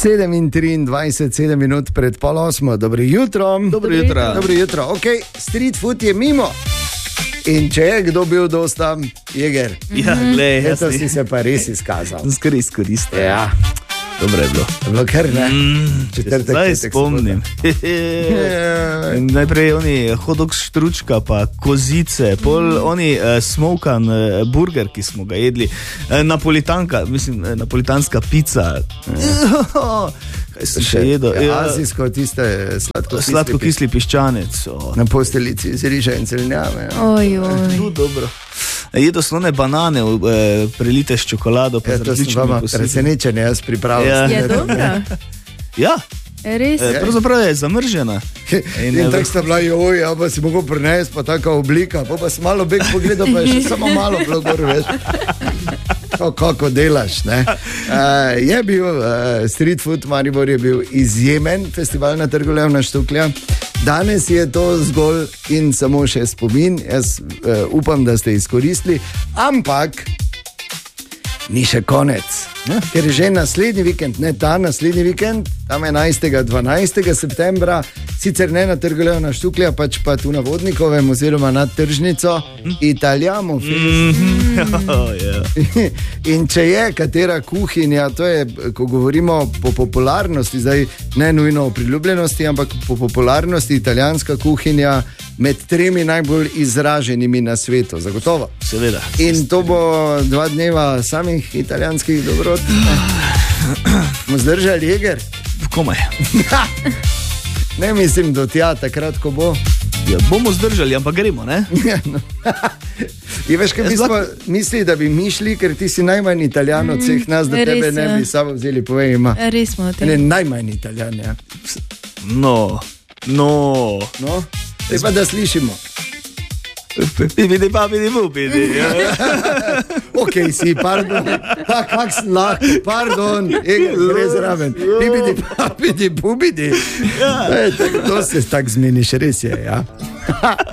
7 minut pred 7:30. Dobro jutro. Dobro jutro. Ok, street food je mimo. In če je kdo bil dosta jeger, to si se pa res izkazal. Skori izkoristil. Ja. Dobro je bilo. Je bilo kar ne? Četrtek. Zdaj spomnim. Najprej oni hodok štručka, pa kozice, pol oni smokan burger, ki smo ga jedli, napolitanska pica. Kaj se še jedo? Azijsko, tiste sladko-kisli piščanec. Na posteljici z riža in zelenjave. Dobro. Jedo slone banane, prelite s čokolado. Ja, to sem vama presenečen, jaz pripravljam. Je dobro? Ja. Res? Pravzaprav je zamržena. In tako sta bila, pa si mogel prinesti, pa taka oblika, pa si malo bek pogledal, pa je še samo malo bilo gor, veš. Kako delaš, ne? Je bil Street Food Maribor je bil izjemen festival na Trgu Leona Štuklja. Danes je to zgolj in samo še spomin. Jaz upam, da ste izkoristili, ampak ni še konec. Ker je že naslednji vikend, ne ta naslednji vikend, tam 11. 12. septembra, sicer ne na Trgu Leona Štuklja, pač pa tu na Vodnikovem oziroma nad tržnico Italijamo. In če je katera kuhinja, to je, ko govorimo po popularnosti, zdaj ne nujno o priljubljenosti, ampak po popularnosti italijanska kuhinja med 3 najbolj izraženimi na svetu, zagotovo. Seveda. In to bo 2 dneva samih italijanskih dobrot. Smo zdržali jeger? Komaj. Ne mislim do tja, takrat, ko bo. Ja, bomo zdržali, ampak gremo, ne? Je veš, kaj misli, da bi mi šli, ker ti si najmanj Italijan od vseh nas, da tebe ne bi sabo vzeli, povej ima. Res smo o tem. Ne, najmanj Italijan, ja. No. Te pa da slišimo. Bibidi, bubidi. Ok, si, pardon. Kak sem lahko, pardon. Gre zraven. Bibidi, bubidi. To se tak zmeniš, res je, ja.